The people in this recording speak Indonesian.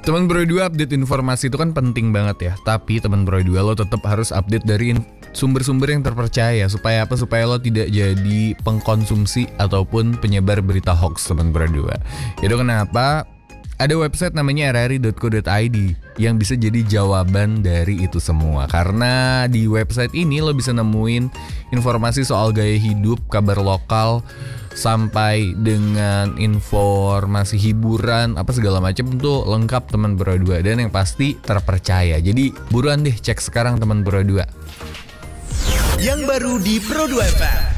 Teman Bro 2, update informasi itu kan penting banget ya. Tapi teman Bro 2, lo tetap harus update dari sumber-sumber yang terpercaya. Supaya apa? Supaya lo tidak jadi pengkonsumsi ataupun penyebar berita hoax, teman Bro 2. Itu kenapa ada website namanya rri.co.id yang bisa jadi jawaban dari itu semua. Karena di website ini lo bisa nemuin informasi soal gaya hidup, kabar lokal, sampai dengan informasi hiburan, apa segala macam tuh lengkap teman Bro 2. Dan yang pasti terpercaya. Jadi buruan deh cek sekarang teman Bro 2. Yang baru di Pro 2 FM.